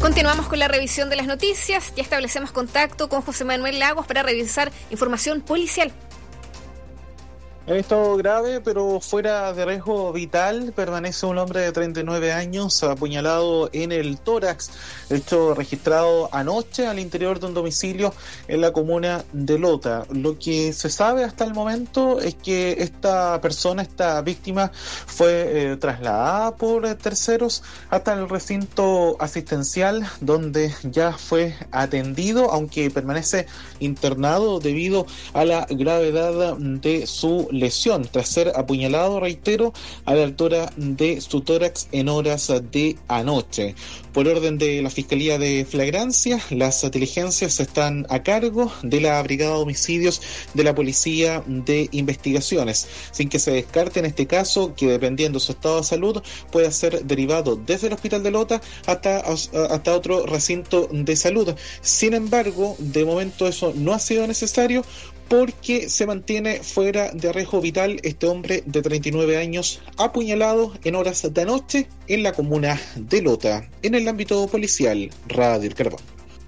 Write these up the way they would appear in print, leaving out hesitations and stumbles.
Continuamos con la revisión de las noticias. Ya establecemos contacto con José Manuel Lagos para revisar información policial. En estado grave, pero fuera de riesgo vital, permanece un hombre de 39 años apuñalado en el tórax. Hecho registrado anoche al interior de un domicilio en la comuna de Lota. Lo que se sabe hasta el momento es que esta víctima, fue trasladada por terceros hasta el recinto asistencial, donde ya fue atendido, aunque permanece internado debido a la gravedad de su lesión, tras ser apuñalado, reitero, a la altura de su tórax en horas de anoche. Por orden de la Fiscalía de Flagrancia, las diligencias están a cargo de la Brigada de Homicidios de la Policía de Investigaciones, sin que se descarte en este caso que, dependiendo de su estado de salud, pueda ser derivado desde el Hospital de Lota hasta otro recinto de salud. Sin embargo, de momento eso no ha sido necesario, porque se mantiene fuera de riesgo vital este hombre de 39 años apuñalado en horas de anoche en la comuna de Lota. En el ámbito policial, Radio El Carbón.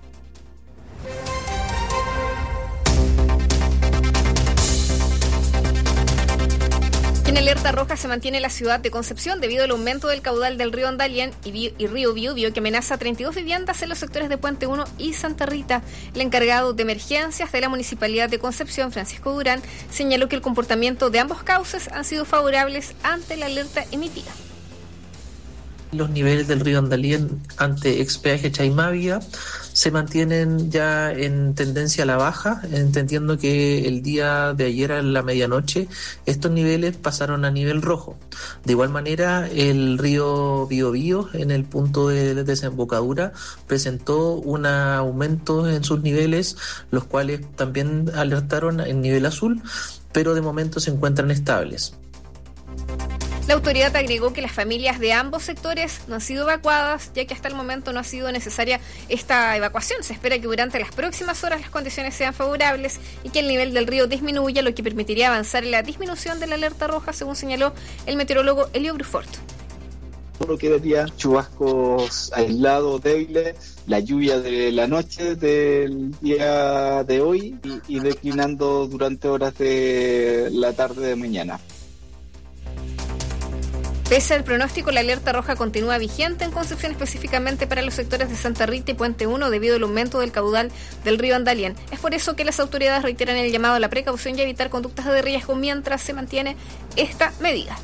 En alerta roja se mantiene la ciudad de Concepción debido al aumento del caudal del río Andalién y río Biobío, que amenaza 32 viviendas en los sectores de Puente 1 y Santa Rita. El encargado de emergencias de la Municipalidad de Concepción, Francisco Durán, señaló que el comportamiento de ambos cauces han sido favorables ante la alerta emitida. Los niveles del río Andalién ante expeaje Chaimávida se mantienen ya en tendencia a la baja, entendiendo que el día de ayer a la medianoche estos niveles pasaron a nivel rojo. De igual manera, el río Biobío, en el punto de desembocadura, presentó un aumento en sus niveles, los cuales también alertaron en nivel azul, pero de momento se encuentran estables. La autoridad agregó que las familias de ambos sectores no han sido evacuadas, ya que hasta el momento no ha sido necesaria esta evacuación. Se espera que durante las próximas horas las condiciones sean favorables y que el nivel del río disminuya, lo que permitiría avanzar en la disminución de la alerta roja, según señaló el meteorólogo Elio Brufort. Solo quedaría chubascos aislados, débiles, la lluvia de la noche del día de hoy y declinando durante horas de la tarde de mañana. Pese al pronóstico, la alerta roja continúa vigente en Concepción, específicamente para los sectores de Santa Rita y Puente 1, debido al aumento del caudal del río Andalién. Es por eso que las autoridades reiteran el llamado a la precaución y a evitar conductas de riesgo mientras se mantiene esta medida.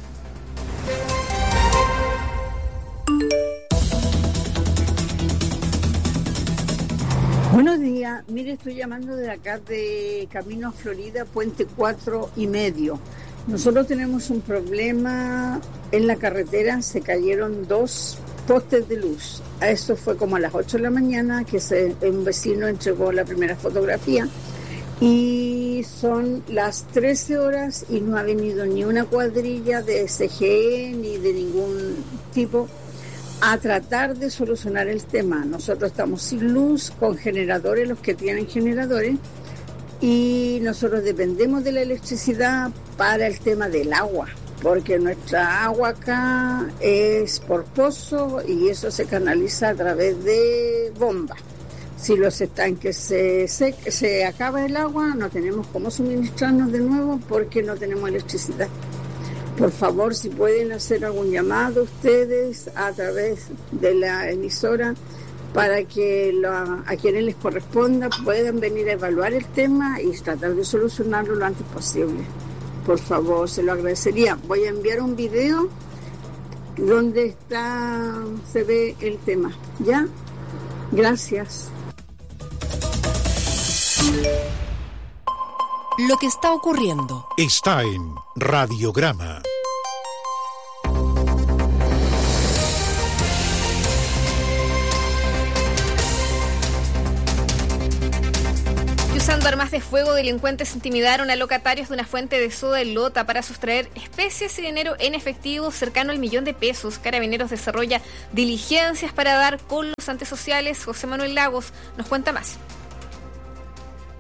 Buenos días, mire, estoy llamando de acá de Camino Florida, Puente 4 y medio. Nosotros tenemos un problema en la carretera, se cayeron 2 postes de luz. A eso fue como a las 8 de la mañana que un vecino entregó la primera fotografía y son las 13 horas y no ha venido ni una cuadrilla de SGE ni de ningún tipo a tratar de solucionar el tema. Nosotros estamos sin luz, con generadores, los que tienen generadores, y nosotros dependemos de la electricidad para el tema del agua, porque nuestra agua acá es por pozo y eso se canaliza a través de bombas. Si los estanques se acaba el agua, no tenemos cómo suministrarnos de nuevo porque no tenemos electricidad. Por favor, si pueden hacer algún llamado ustedes a través de la emisora para que a quienes les corresponda puedan venir a evaluar el tema y tratar de solucionarlo lo antes posible. Por favor, se lo agradecería. Voy a enviar un video donde se ve el tema. ¿Ya? Gracias. Lo que está ocurriendo está en Radiograma. Usando armas de fuego, delincuentes intimidaron a locatarios de una fuente de soda en Lota para sustraer especies y dinero en efectivo cercano al $1.000.000. Carabineros desarrolla diligencias para dar con los antisociales. José Manuel Lagos nos cuenta más.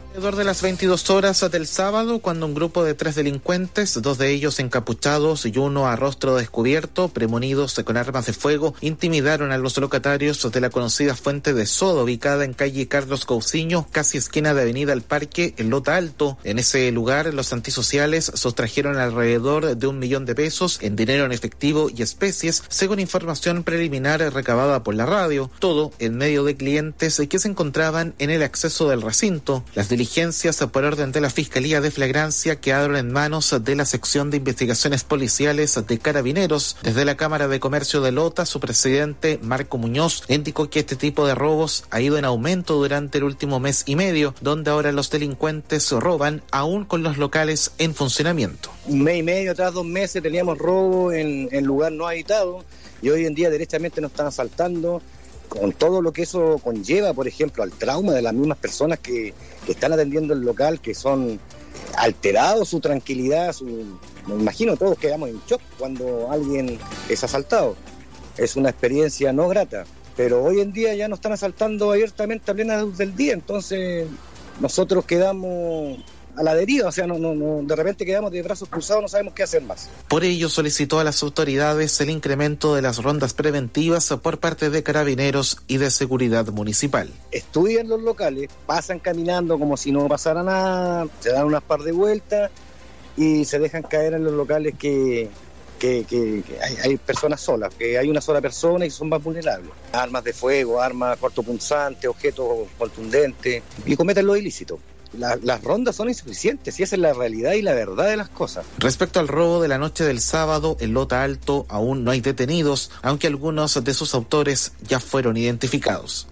Alrededor de las 22 horas del sábado, cuando un grupo de 3 delincuentes, 2 de ellos encapuchados y uno a rostro descubierto, premonidos con armas de fuego, intimidaron a los locatarios de la conocida fuente de soda ubicada en calle Carlos Cousiño, casi esquina de Avenida El Parque, en Lota Alto. En ese lugar, los antisociales sustrajeron alrededor de 1 millón de pesos en dinero en efectivo y especies, según información preliminar recabada por la radio. Todo en medio de clientes que se encontraban en el acceso del recinto. Las diligencias por orden de la Fiscalía de Flagrancia quedaron en manos de la Sección de Investigaciones Policiales de Carabineros. Desde la Cámara de Comercio de Lota, su presidente, Marco Muñoz, indicó que este tipo de robos ha ido en aumento durante el último mes y medio, donde ahora los delincuentes roban aún con los locales en funcionamiento. 1 mes y medio, atrás 2 meses, teníamos robo en lugar no habitado y hoy en día derechamente nos están asaltando, con todo lo que eso conlleva, por ejemplo, al trauma de las mismas personas que están atendiendo el local, que son alterados su tranquilidad, me imagino todos quedamos en shock cuando alguien es asaltado. Es una experiencia no grata, pero hoy en día ya nos están asaltando abiertamente a plena luz del día, entonces nosotros quedamos a la deriva, o sea, no, de repente quedamos de brazos cruzados, no sabemos qué hacer más. Por ello solicitó a las autoridades el incremento de las rondas preventivas por parte de Carabineros y de Seguridad Municipal. Estudian los locales, pasan caminando como si no pasara nada, se dan unas par de vueltas y se dejan caer en los locales que hay personas solas, que hay una sola persona y son más vulnerables. Armas de fuego, armas cortopunzantes, objetos contundentes, y cometen lo ilícito. Las rondas son insuficientes y esa es la realidad y la verdad de las cosas. Respecto al robo de la noche del sábado en Lota Alto, aún no hay detenidos, aunque algunos de sus autores ya fueron identificados.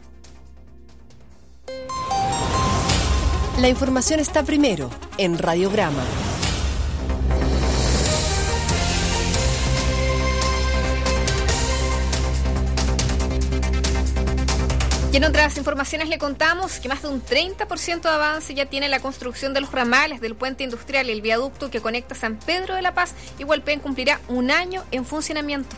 La información está primero en Radiograma. Y en otras informaciones le contamos que más de un 30% de avance ya tiene la construcción de los ramales del puente industrial y el viaducto que conecta San Pedro de la Paz y Hualpén cumplirá 1 año en funcionamiento.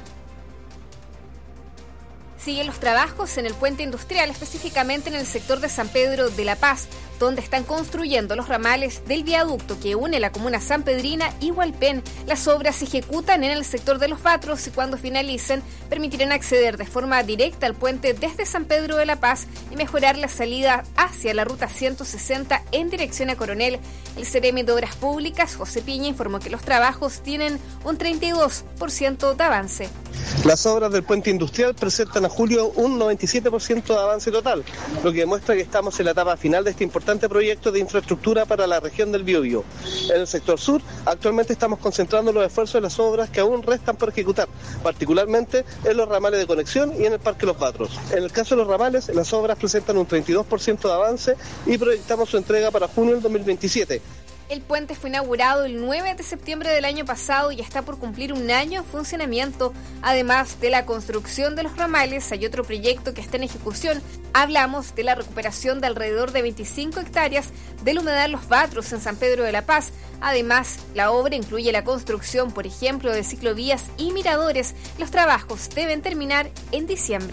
Siguen los trabajos en el puente industrial, específicamente en el sector de San Pedro de la Paz, donde están construyendo los ramales del viaducto que une la comuna sanpedrina y Hualpén. Las obras se ejecutan en el sector de los Batros y cuando finalicen permitirán acceder de forma directa al puente desde San Pedro de la Paz y mejorar la salida hacia la ruta 160 en dirección a Coronel. El Ceremi de Obras Públicas, José Piña, informó que los trabajos tienen un 32% de avance. Las obras del puente industrial presentan a julio un 97% de avance total, lo que demuestra que estamos en la etapa final de este importante proyecto de infraestructura para la región del Biobío. En el sector sur, actualmente estamos concentrando los esfuerzos en las obras que aún restan por ejecutar, particularmente en los ramales de conexión y en el Parque Los Batros. En el caso de los ramales, las obras presentan un 32% de avance y proyectamos su entrega para junio del 2027. El puente fue inaugurado el 9 de septiembre del año pasado y está por cumplir 1 año en funcionamiento. Además de la construcción de los ramales, hay otro proyecto que está en ejecución. Hablamos de la recuperación de alrededor de 25 hectáreas del humedal Los Batros en San Pedro de la Paz. Además, la obra incluye la construcción, por ejemplo, de ciclovías y miradores. Los trabajos deben terminar en diciembre.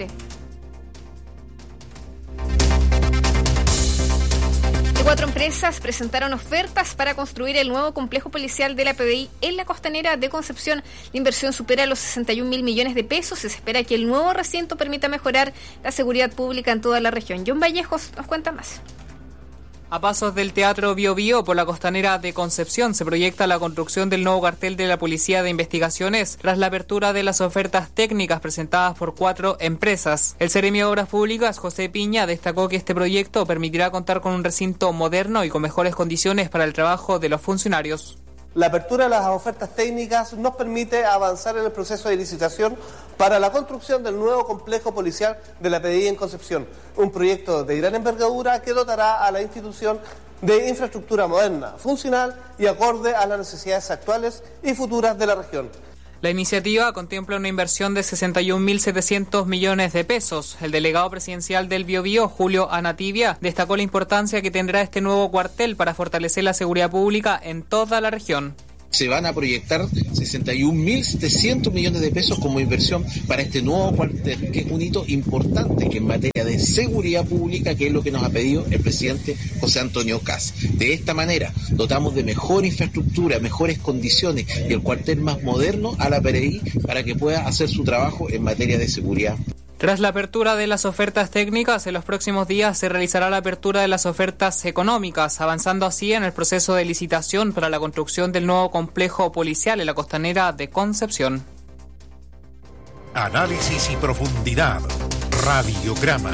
4 empresas presentaron ofertas para construir el nuevo complejo policial de la PDI en la Costanera de Concepción. La inversión supera los 61.000 millones de pesos y se espera que el nuevo recinto permita mejorar la seguridad pública en toda la región. John Vallejos nos cuenta más. A pasos del Teatro Biobío por la Costanera de Concepción se proyecta la construcción del nuevo cuartel de la Policía de Investigaciones tras la apertura de las ofertas técnicas presentadas por 4 empresas. El Ceremi de Obras Públicas, José Piña, destacó que este proyecto permitirá contar con un recinto moderno y con mejores condiciones para el trabajo de los funcionarios. La apertura de las ofertas técnicas nos permite avanzar en el proceso de licitación para la construcción del nuevo complejo policial de la PDI en Concepción, un proyecto de gran envergadura que dotará a la institución de infraestructura moderna, funcional y acorde a las necesidades actuales y futuras de la región. La iniciativa contempla una inversión de 61.700 millones de pesos. El delegado presidencial del Biobío, Julio Anativia, destacó la importancia que tendrá este nuevo cuartel para fortalecer la seguridad pública en toda la región. se van a proyectar 61.700 millones de pesos como inversión para este nuevo cuartel, que es un hito importante que en materia de seguridad pública, que es lo que nos ha pedido el presidente José Antonio Kast. De esta manera, dotamos de mejor infraestructura, mejores condiciones y el cuartel más moderno a la PRI para que pueda hacer su trabajo en materia de seguridad. Tras la apertura de las ofertas técnicas, en los próximos días se realizará la apertura de las ofertas económicas, avanzando así en el proceso de licitación para la construcción del nuevo complejo policial en la costanera de Concepción. Análisis y profundidad. Radiograma.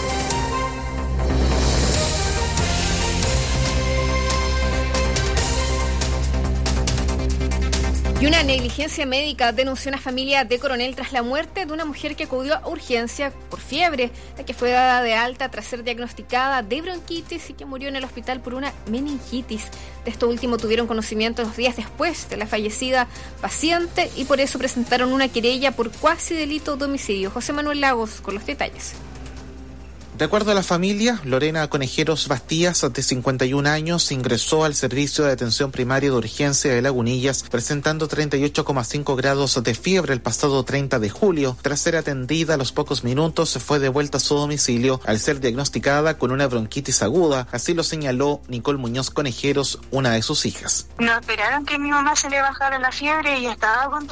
Y una negligencia médica denunció una familia de Coronel tras la muerte de una mujer que acudió a urgencia por fiebre, la que fue dada de alta tras ser diagnosticada de bronquitis y que murió en el hospital por una meningitis. De esto último tuvieron conocimiento los días después de la fallecida paciente y por eso presentaron una querella por cuasi delito de homicidio. José Manuel Lagos con los detalles. De acuerdo a la familia, Lorena Conejeros Bastías, de 51 años, ingresó al servicio de atención primaria de urgencia de Lagunillas presentando 38,5 grados de fiebre el pasado 30 de julio. Tras ser atendida a los pocos minutos, se fue de vuelta a su domicilio al ser diagnosticada con una bronquitis aguda. Así lo señaló Nicole Muñoz Conejeros, una de sus hijas. No esperaron que mi mamá se le bajara la fiebre y estaba con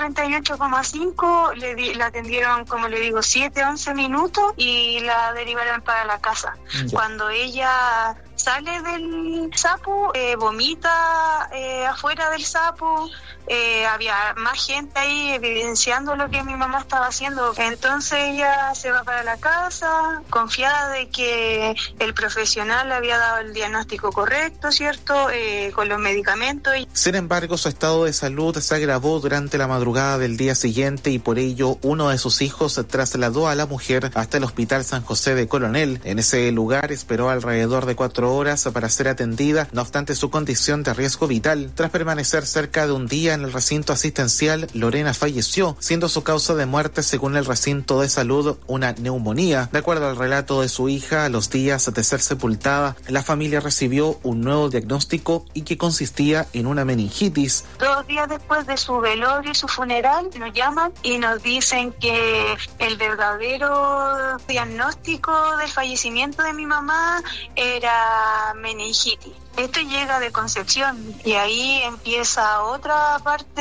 38,5. La atendieron, como le digo, 7-11 minutos y la derivaron para la casa. Cuando ella sale del sapo, vomita afuera del sapo, había más gente ahí evidenciando lo que mi mamá estaba haciendo. Entonces ella se va para la casa, confiada de que el profesional le había dado el diagnóstico correcto, ¿cierto? Con los medicamentos. Sin embargo, su estado de salud se agravó durante la madrugada del día siguiente y por ello uno de sus hijos trasladó a la mujer hasta el Hospital San José de Coronel. En ese lugar esperó alrededor de 4 horas para ser atendida, no obstante su condición de riesgo vital. Tras permanecer cerca de un día en el recinto asistencial, Lorena falleció, siendo su causa de muerte, según el recinto de salud, una neumonía. De acuerdo al relato de su hija, a los días de ser sepultada, la familia recibió un nuevo diagnóstico y que consistía en una meningitis. 2 días después de su velorio y su funeral, nos llaman y nos dicen que el verdadero diagnóstico del fallecimiento de mi mamá era meningitis. Esto llega de Concepción y ahí empieza otra parte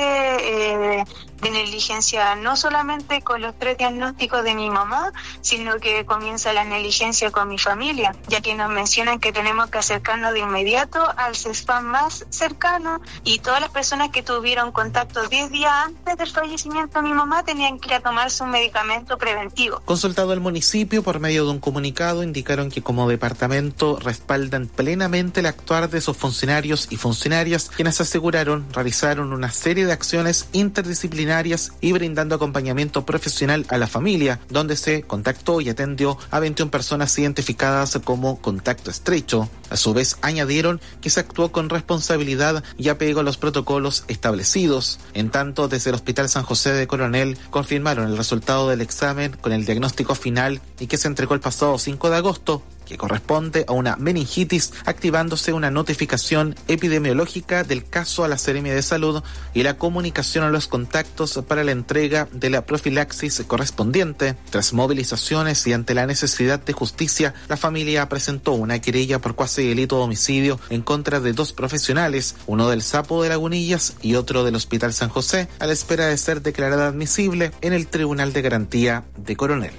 de negligencia, no solamente con los 3 diagnósticos de mi mamá, sino que comienza la negligencia con mi familia, ya que nos mencionan que tenemos que acercarnos de inmediato al CESFAM más cercano y todas las personas que tuvieron contacto 10 días antes del fallecimiento de mi mamá tenían que ir a tomarse un medicamento preventivo. Consultado el municipio por medio de un comunicado, indicaron que como departamento respaldan plenamente el actuar de sus funcionarios y funcionarias, quienes aseguraron realizaron una serie de acciones interdisciplinarias y brindando acompañamiento profesional a la familia, donde se contactó y atendió a 21 personas identificadas como contacto estrecho. A su vez, añadieron que se actuó con responsabilidad y apego a los protocolos establecidos. En tanto, desde el Hospital San José de Coronel confirmaron el resultado del examen con el diagnóstico final y que se entregó el pasado 5 de agosto, que corresponde a una meningitis, activándose una notificación epidemiológica del caso a la Seremia de Salud y la comunicación a los contactos para la entrega de la profilaxis correspondiente. Tras movilizaciones y ante la necesidad de justicia, la familia presentó una querella por cuasi delito de homicidio en contra de 2 profesionales, uno del Sapo de Lagunillas y otro del Hospital San José, a la espera de ser declarada admisible en el Tribunal de Garantía de Coronel.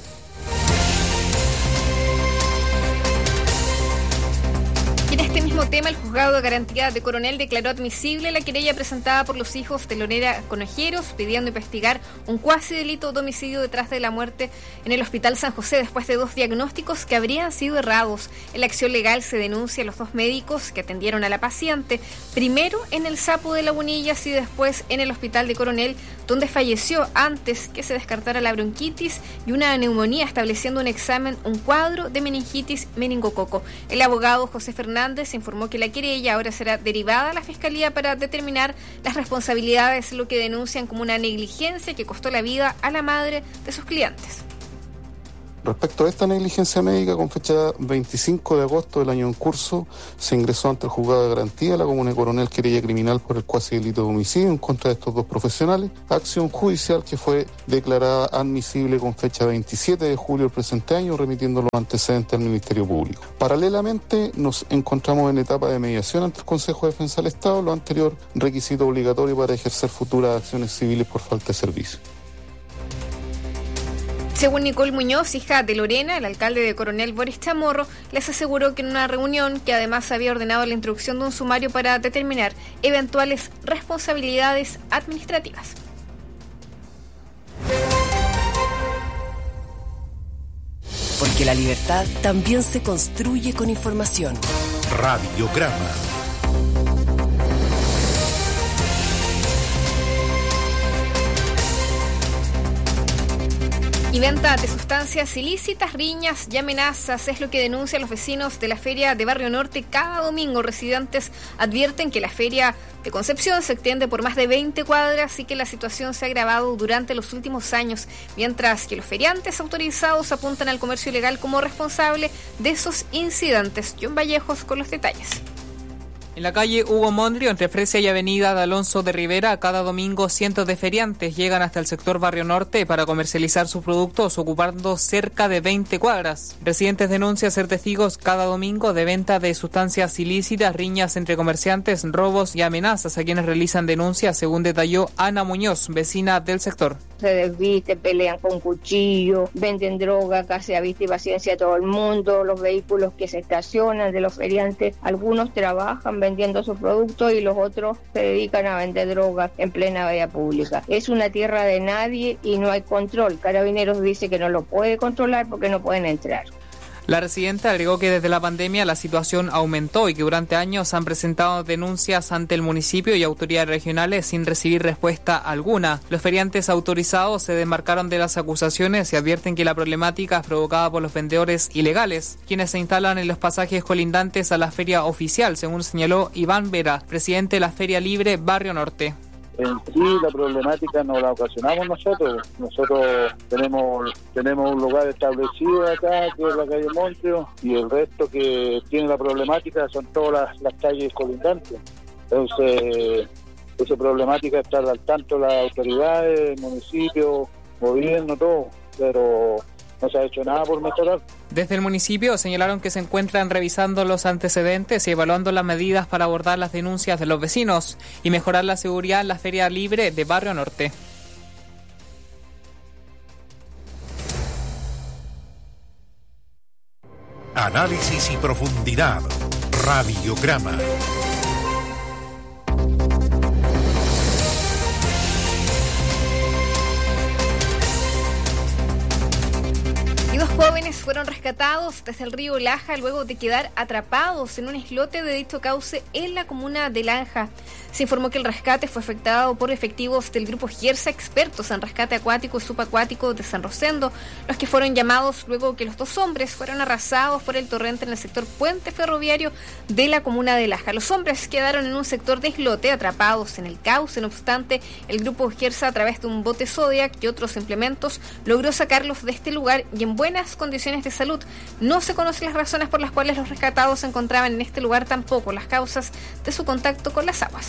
En este mismo tema, el Juzgado de Garantía de Coronel declaró admisible la querella presentada por los hijos de Lorena Conejeros, pidiendo investigar un cuasi delito de homicidio detrás de la muerte en el Hospital San José después de 2 diagnósticos que habrían sido errados. En la acción legal se denuncia a los 2 médicos que atendieron a la paciente, primero en el Sapo de Lagunillas y después en el Hospital de Coronel, donde falleció antes que se descartara la bronquitis y una neumonía, estableciendo un examen, un cuadro de meningitis meningococo. El abogado José Fernández informó que la querella ahora será derivada a la Fiscalía para determinar las responsabilidades, lo que denuncian como una negligencia que costó la vida a la madre de sus clientes. Respecto a esta negligencia médica, con fecha 25 de agosto del año en curso, se ingresó ante el juzgado de garantía de la comuna de Coronel querella criminal por el cuasi delito de homicidio en contra de estos dos profesionales, acción judicial que fue declarada admisible con fecha 27 de julio del presente año, remitiendo los antecedentes al Ministerio Público. Paralelamente, nos encontramos en etapa de mediación ante el Consejo de Defensa del Estado, lo anterior requisito obligatorio para ejercer futuras acciones civiles por falta de servicio. Según Nicole Muñoz, hija de Lorena, el alcalde de Coronel Boris Chamorro les aseguró que en una reunión que además había ordenado la introducción de un sumario para determinar eventuales responsabilidades administrativas. Porque la libertad también se construye con información. Radiograma. Y venta de sustancias ilícitas, riñas y amenazas es lo que denuncian los vecinos de la Feria de Barrio Norte cada domingo. Residentes advierten que la Feria de Concepción se extiende por más de 20 cuadras y que la situación se ha agravado durante los últimos años, mientras que los feriantes autorizados apuntan al comercio ilegal como responsable de esos incidentes. John Vallejos con los detalles. En la calle Hugo Mondrio, entre Fresia y Avenida de Alonso de Rivera, cada domingo cientos de feriantes llegan hasta el sector Barrio Norte para comercializar sus productos, ocupando cerca de 20 cuadras. Residentes denuncian ser testigos cada domingo de venta de sustancias ilícitas, riñas entre comerciantes, robos y amenazas a quienes realizan denuncias, según detalló Ana Muñoz, vecina del sector. Se desviste, pelean con cuchillo, venden droga, casi a vista y paciencia a todo el mundo, los vehículos que se estacionan de los feriantes, algunos trabajan vendiendo sus productos y los otros se dedican a vender droga en plena vía pública. Es una tierra de nadie y no hay control. Carabineros dice que no lo puede controlar porque no pueden entrar. La residente agregó que desde la pandemia la situación aumentó y que durante años han presentado denuncias ante el municipio y autoridades regionales sin recibir respuesta alguna. Los feriantes autorizados se desmarcaron de las acusaciones y advierten que la problemática es provocada por los vendedores ilegales, quienes se instalan en los pasajes colindantes a la feria oficial, según señaló Iván Vera, presidente de la Feria Libre Barrio Norte. En sí, la problemática no la ocasionamos nosotros. Nosotros tenemos un lugar establecido acá, que es la calle Monteo, y el resto que tiene la problemática son todas las calles colindantes. Entonces, esa problemática está al tanto las autoridades, el municipio, gobierno, todo, pero no se ha hecho nada por mejorar. Desde el municipio señalaron que se encuentran revisando los antecedentes y evaluando las medidas para abordar las denuncias de los vecinos y mejorar la seguridad en la Feria Libre de Barrio Norte. Análisis y profundidad. Radiograma. Y dos jóvenes fueron rescatados desde el río Laja luego de quedar atrapados en un islote de dicho cauce en la comuna de Lanja. Se informó que el rescate fue efectuado por efectivos del grupo GERSA, expertos en rescate acuático y subacuático de San Rosendo, los que fueron llamados luego que los dos hombres fueron arrasados por el torrente en el sector puente ferroviario de la comuna de Laja. Los hombres quedaron en un sector de islote atrapados en el cauce. No obstante, el grupo GERSA, a través de un bote Zodiac y otros implementos, logró sacarlos de este lugar y en buenas condiciones de salud. No se conocen las razones por las cuales los rescatados se encontraban en este lugar, tampoco las causas de su contacto con las aguas.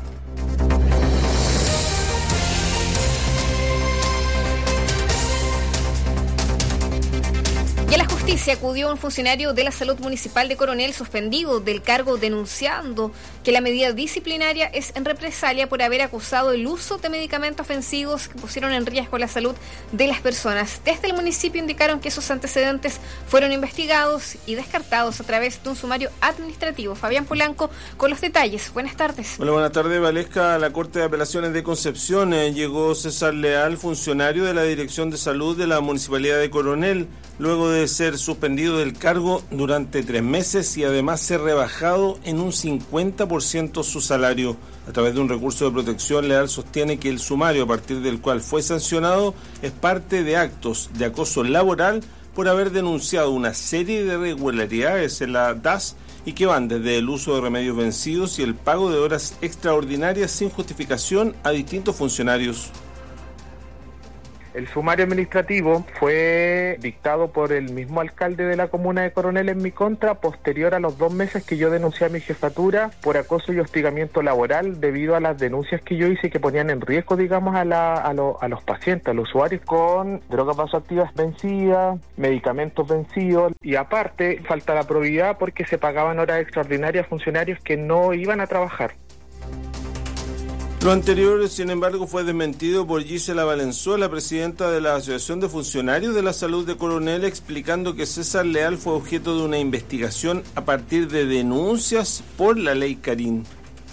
Y a la justicia acudió un funcionario de la salud municipal de Coronel suspendido del cargo, denunciando que la medida disciplinaria es en represalia por haber acusado el uso de medicamentos ofensivos que pusieron en riesgo la salud de las personas. Desde el municipio indicaron que esos antecedentes fueron investigados y descartados a través de un sumario administrativo. Fabián Polanco con los detalles. Buenas tardes. Hola, buenas tardes, Valesca. A la Corte de Apelaciones de Concepción llegó César Leal, funcionario de la Dirección de Salud de la Municipalidad de Coronel, luego de ser suspendido del cargo durante 3 meses y además ser rebajado en un 50% su salario. A través de un recurso de protección, Leal sostiene que el sumario a partir del cual fue sancionado es parte de actos de acoso laboral por haber denunciado una serie de irregularidades en la DAS y que van desde el uso de remedios vencidos y el pago de horas extraordinarias sin justificación a distintos funcionarios. El sumario administrativo fue dictado por el mismo alcalde de la comuna de Coronel en mi contra, posterior a los 2 meses que yo denuncié a mi jefatura por acoso y hostigamiento laboral debido a las denuncias que yo hice que ponían en riesgo, digamos, a los pacientes, a los usuarios, con drogas vasoactivas vencidas, medicamentos vencidos, y aparte falta la probidad porque se pagaban horas extraordinarias a funcionarios que no iban a trabajar. Lo anterior, sin embargo, fue desmentido por Gisela Valenzuela, presidenta de la Asociación de Funcionarios de la Salud de Coronel, explicando que César Leal fue objeto de una investigación a partir de denuncias por la ley Karin.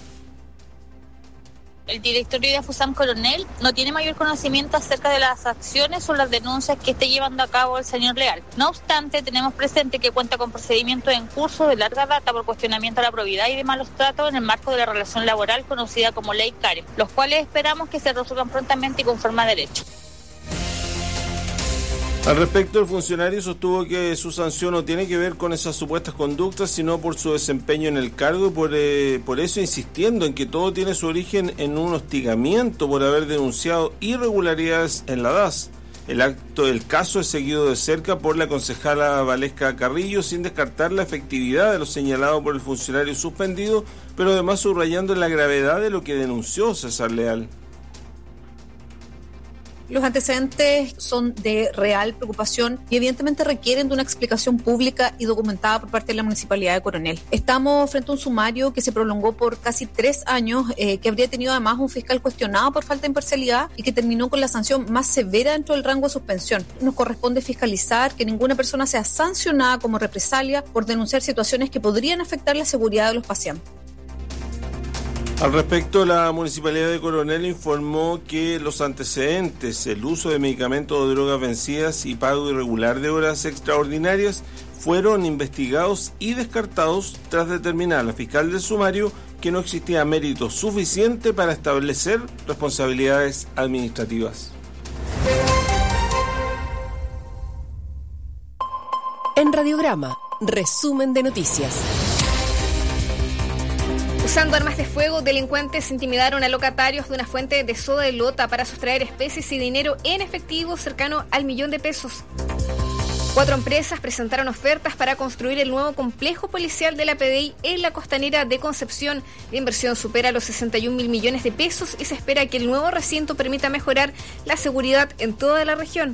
El directorio de FUSAM Coronel no tiene mayor conocimiento acerca de las acciones o las denuncias que esté llevando a cabo el señor Leal. No obstante, tenemos presente que cuenta con procedimientos en curso de larga data por cuestionamiento a la probidad y de malos tratos en el marco de la relación laboral conocida como Ley Karen, los cuales esperamos que se resuelvan prontamente y conforme a derecho. Al respecto, el funcionario sostuvo que su sanción no tiene que ver con esas supuestas conductas, sino por su desempeño en el cargo y por eso insistiendo en que todo tiene su origen en un hostigamiento por haber denunciado irregularidades en la DAS. El caso es seguido de cerca por la concejala Valesca Carrillo, sin descartar la efectividad de lo señalado por el funcionario suspendido, pero además subrayando la gravedad de lo que denunció César Leal. Los antecedentes son de real preocupación y evidentemente requieren de una explicación pública y documentada por parte de la Municipalidad de Coronel. Estamos frente a un sumario que se prolongó por casi 3 años, que habría tenido además un fiscal cuestionado por falta de imparcialidad y que terminó con la sanción más severa dentro del rango de suspensión. Nos corresponde fiscalizar que ninguna persona sea sancionada como represalia por denunciar situaciones que podrían afectar la seguridad de los pacientes. Al respecto, la Municipalidad de Coronel informó que los antecedentes, el uso de medicamentos o drogas vencidas y pago irregular de horas extraordinarias fueron investigados y descartados tras determinar la fiscal del sumario que no existía mérito suficiente para establecer responsabilidades administrativas. En Radiograma, resumen de noticias. Usando armas de fuego, delincuentes intimidaron a locatarios de una fuente de soda de Lota para sustraer especies y dinero en efectivo cercano al $1.000.000. 4 empresas presentaron ofertas para construir el nuevo complejo policial de la PDI en la costanera de Concepción. La inversión supera los 61.000 millones de pesos y se espera que el nuevo recinto permita mejorar la seguridad en toda la región.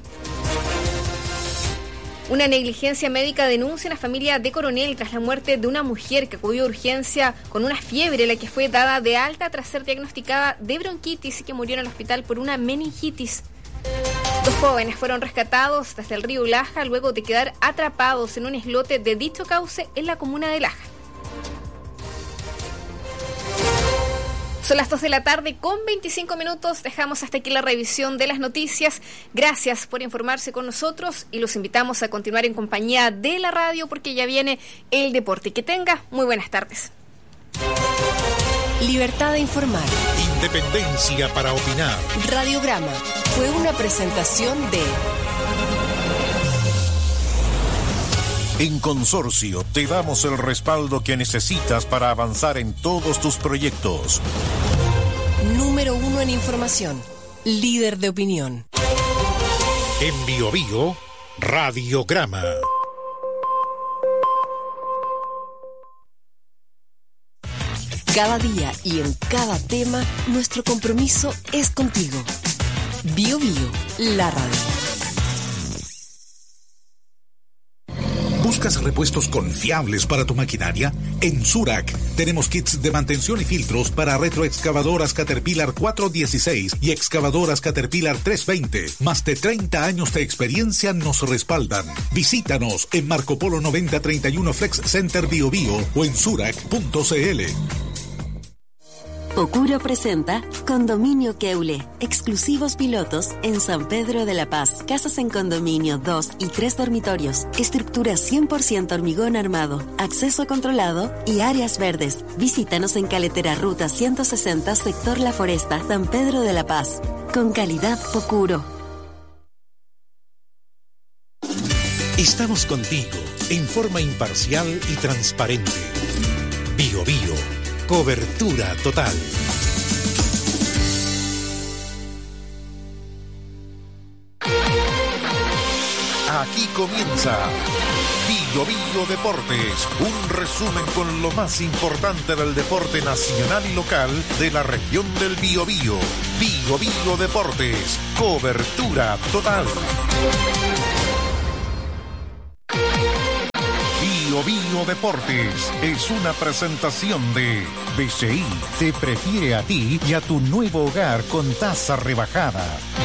Una negligencia médica denuncia a una familia de Coronel tras la muerte de una mujer que acudió a urgencia con una fiebre, la que fue dada de alta tras ser diagnosticada de bronquitis y que murió en el hospital por una meningitis. 2 jóvenes fueron rescatados desde el río Laja luego de quedar atrapados en un islote de dicho cauce en la comuna de Laja. Son las 2 de la tarde con 25 minutos. Dejamos hasta aquí la revisión de las noticias. Gracias por informarse con nosotros y los invitamos a continuar en compañía de la radio porque ya viene el deporte. Que tenga muy buenas tardes. Libertad de informar. Independencia para opinar. Radiograma fue una presentación de... En Consorcio te damos el respaldo que necesitas para avanzar en todos tus proyectos. Número 1 en información. Líder de opinión. En Biobío, Radiograma. Cada día y en cada tema, nuestro compromiso es contigo. Biobío, la radio. ¿Buscas repuestos confiables para tu maquinaria? En Surac tenemos kits de mantención y filtros para retroexcavadoras Caterpillar 416 y excavadoras Caterpillar 320. Más de 30 años de experiencia nos respaldan. Visítanos en Marco Polo 9031 Flex Center Biobío o en surac.cl. Pocuro presenta Condominio Keule, exclusivos pilotos en San Pedro de la Paz. Casas en condominio, 2 y 3 dormitorios, estructura 100% hormigón armado, acceso controlado y áreas verdes. Visítanos en Caletera Ruta 160, sector La Foresta, San Pedro de la Paz. Con calidad Pocuro. Estamos contigo en forma imparcial y transparente. Biobío. Cobertura total. Aquí comienza Bio Bio Deportes, un resumen con lo más importante del deporte nacional y local de la región del Biobío. Bio Bio Deportes, cobertura total. Bio Bio Deportes es una presentación de BCI. Te prefiere a ti y a tu nuevo hogar con tasa rebajada.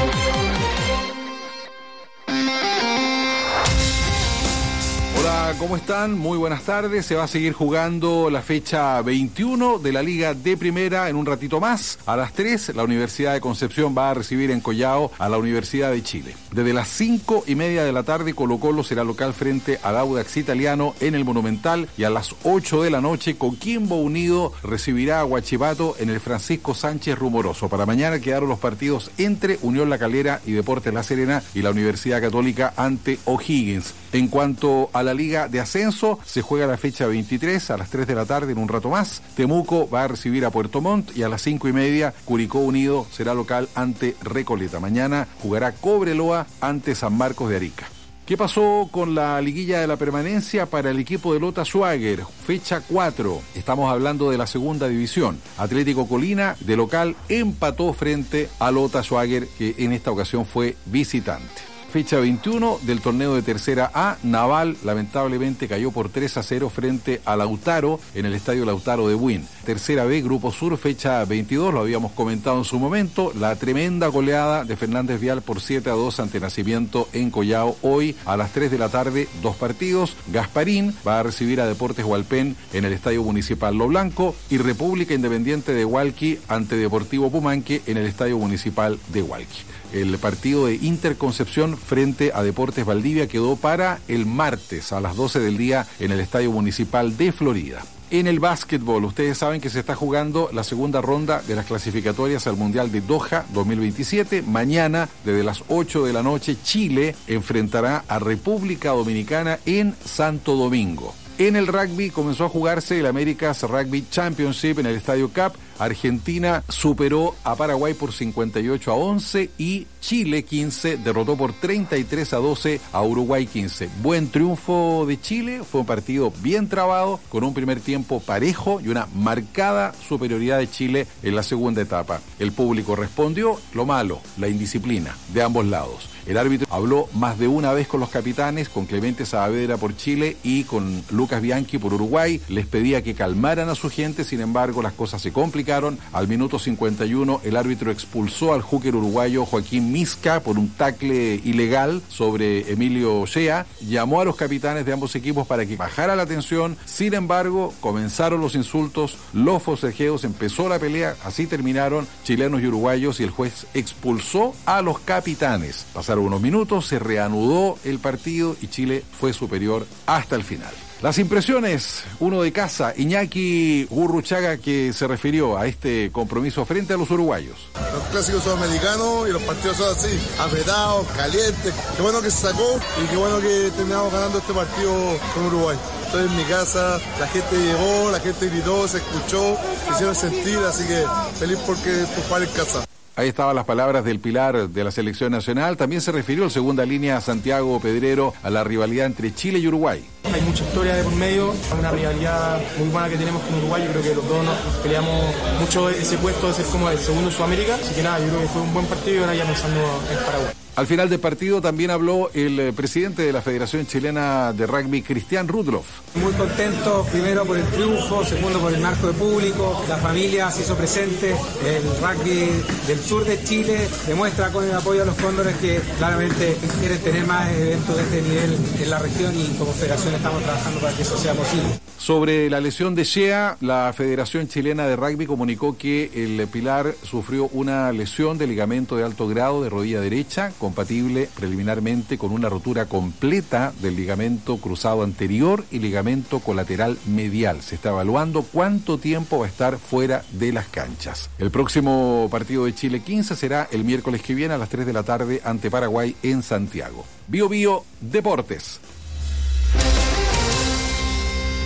Hola, ¿cómo están? Muy buenas tardes. Se va a seguir jugando la fecha 21 de la Liga de Primera en un ratito más. A las 3, la Universidad de Concepción va a recibir en Collao a la Universidad de Chile. Desde las 5:30 de la tarde, Colo-Colo será local frente al Audax Italiano en el Monumental, y a las 8 de la noche, Coquimbo Unido recibirá a Huachipato en el Francisco Sánchez Rumoroso. Para mañana quedaron los partidos entre Unión La Calera y Deportes La Serena y la Universidad Católica ante O'Higgins. En cuanto a la Liga de Ascenso, se juega la fecha 23 a las 3 de la tarde en un rato más. Temuco va a recibir a Puerto Montt, y a las 5:30 Curicó Unido será local ante Recoleta. Mañana jugará Cobreloa ante San Marcos de Arica. ¿Qué pasó con la liguilla de la permanencia para el equipo de Lota Schwager? Fecha 4. Estamos hablando de la segunda división. Atlético Colina, de local, empató frente a Lota Schwager, que en esta ocasión fue visitante. Fecha 21 del torneo de Tercera A, Naval lamentablemente cayó por 3-0 frente a Lautaro en el Estadio Lautaro de Buin. Tercera B, Grupo Sur, fecha 22, lo habíamos comentado en su momento, la tremenda goleada de Fernández Vial por 7-2 ante Nacimiento en Collao. Hoy a las 3 de la tarde, 2 partidos. Gasparín va a recibir a Deportes Hualpén en el Estadio Municipal Lo Blanco, y República Independiente de Hualqui ante Deportivo Pumanque en el Estadio Municipal de Hualqui. El partido de Interconcepción frente a Deportes Valdivia quedó para el martes a las 12 del día en el Estadio Municipal de Florida. En el básquetbol, ustedes saben que se está jugando la segunda ronda de las clasificatorias al Mundial de Doha 2027. Mañana, desde las 8 de la noche, Chile enfrentará a República Dominicana en Santo Domingo. En el rugby comenzó a jugarse el America's Rugby Championship en el Estadio Cap. Argentina superó a Paraguay por 58-11 y Chile 15 derrotó por 33-12 a Uruguay 15. Buen triunfo de Chile, fue un partido bien trabado, con un primer tiempo parejo y una marcada superioridad de Chile en la segunda etapa. El público respondió. Lo malo, la indisciplina de ambos lados. El árbitro habló más de una vez con los capitanes, con Clemente Saavedra por Chile y con Lucas Bianchi por Uruguay. Les pedía que calmaran a su gente, sin embargo las cosas se complicaron. Al minuto 51 el árbitro expulsó al hooker uruguayo Joaquín Misca por un tackle ilegal sobre Emilio Shea. Llamó a los capitanes de ambos equipos para que bajara la tensión. Sin embargo, comenzaron los insultos, los forcejeos, empezó la pelea. Así terminaron chilenos y uruguayos, y el juez expulsó a los capitanes. Pasaron unos minutos, se reanudó el partido y Chile fue superior hasta el final. Las impresiones, uno de casa, Iñaki Gurruchaga, que se refirió a este compromiso frente a los uruguayos. Los clásicos sudamericanos y los partidos son así, apretados, calientes. Qué bueno que se sacó y qué bueno que terminamos ganando este partido con Uruguay. Estoy en mi casa, la gente llegó, la gente gritó, se escuchó, se hicieron sentir, así que feliz por jugar en casa. Ahí estaban las palabras del pilar de la selección nacional. También se refirió el segunda línea Santiago Pedrero a la rivalidad entre Chile y Uruguay. Hay mucha historia de por medio, una rivalidad muy buena que tenemos con Uruguay. Yo creo que los dos nos peleamos mucho ese puesto de ser como el segundo en Sudamérica. Así que nada, yo creo que fue un buen partido y ahora ya pensando en Paraguay. Al final del partido también habló el presidente de la Federación Chilena de Rugby, Cristian Rudloff. Muy contento, primero por el triunfo, segundo por el marco de público, la familia se hizo presente, el rugby del sur de Chile demuestra con el apoyo a los Cóndores que claramente quieren tener más eventos de este nivel en la región, y como federación estamos trabajando para que eso sea posible. Sobre la lesión de Shea, la Federación Chilena de Rugby comunicó que el pilar sufrió una lesión de ligamento de alto grado de rodilla derecha, compatible preliminarmente con una rotura completa del ligamento cruzado anterior y ligamento colateral medial. Se está evaluando cuánto tiempo va a estar fuera de las canchas. El próximo partido de Chile 15 será el miércoles que viene a las 3 de la tarde ante Paraguay en Santiago. Bio Bio Deportes. ¿Sabes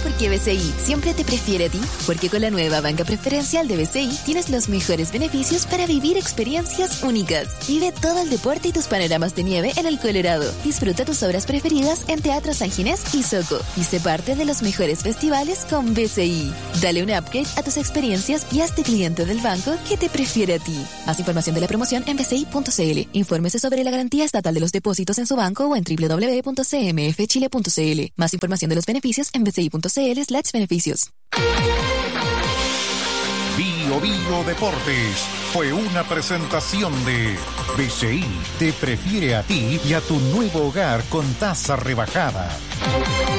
porque BCI siempre te prefiere a ti, porque con la nueva banca preferencial de BCI tienes los mejores beneficios para vivir experiencias únicas. Vive todo el deporte y tus panoramas de nieve en el Colorado. Disfruta tus obras preferidas en Teatro San Ginés y Soco. Y sé parte de los mejores festivales con BCI. Dale un upgrade a tus experiencias y hazte cliente del banco que te prefiere a ti. Más información de la promoción en bci.cl. Infórmese sobre la garantía estatal de los depósitos en su banco o en www.cmfchile.cl. Más información de los beneficios en bci.cl/beneficios. Bio Bio Deportes fue una presentación de BCI. Te prefiere a ti y a tu nuevo hogar con tasa rebajada.